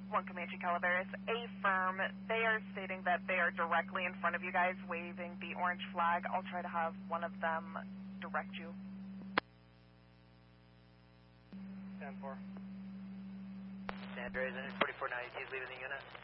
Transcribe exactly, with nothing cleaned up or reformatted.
one Comanche Calaveras, a firm. They are stating that they are directly in front of you guys waving the orange flag. I'll try to have one of them direct you. ten four. San Andreas, forty-four ninety-two is leaving the unit.